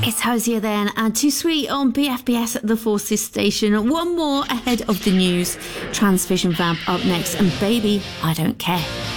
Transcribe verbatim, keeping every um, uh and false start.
It's Hosier then, and Too Sweet on B F B S, the Forces station. One more ahead of the news. Transvision Vamp up next, and Baby, I Don't Care.